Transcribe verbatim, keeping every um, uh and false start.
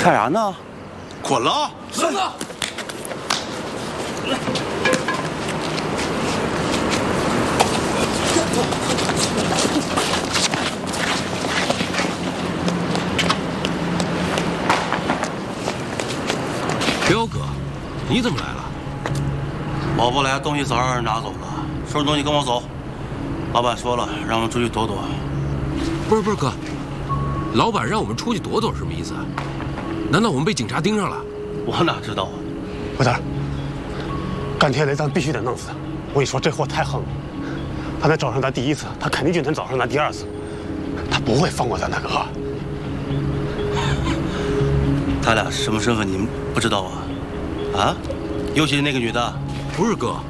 看啥呢？ 滚了！ 是的。来。 彪哥，你怎么来了？ 我不来，东西早让人拿走了。收拾东西跟我走。老板说了，让我们出去躲躲。 不是不是哥，老板让我们出去躲躲是什么意思啊？难道我们被警察盯上了？ 我哪知道啊！ 回头，甘天雷咱必须得弄死他。我跟你说，这货太横了。他能找上咱第一次，他肯定就能找上咱第二次。他不会放过咱大哥。 他俩什么身份你们不知道啊？啊？尤其是那个女的。 不是哥。